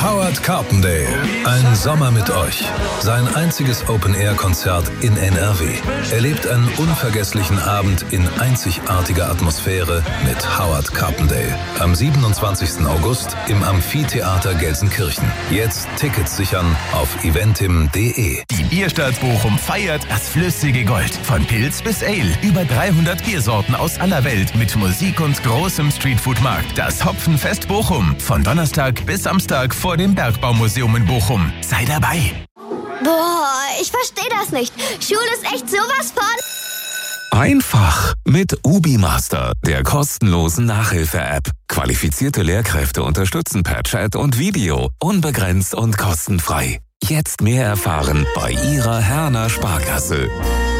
Howard Carpendale, ein Sommer mit euch. Sein einziges Open-Air-Konzert in NRW. Erlebt einen unvergesslichen Abend in einzigartiger Atmosphäre mit Howard Carpendale. Am 27. August im Amphitheater Gelsenkirchen. Jetzt Tickets sichern auf eventim.de. Die Bierstadt Bochum feiert das flüssige Gold. Von Pilz bis Ale. Über 300 Biersorten aus aller Welt mit Musik und großem Streetfood-Markt. Das Hopfenfest Bochum. Von Donnerstag bis Samstag vor dem Bergbaumuseum in Bochum. Sei dabei. Boah, ich verstehe das nicht. Schule ist echt sowas von... Einfach mit UbiMaster, der kostenlosen Nachhilfe-App. Qualifizierte Lehrkräfte unterstützen per Chat und Video. Unbegrenzt und kostenfrei. Jetzt mehr erfahren bei Ihrer Herner Sparkasse.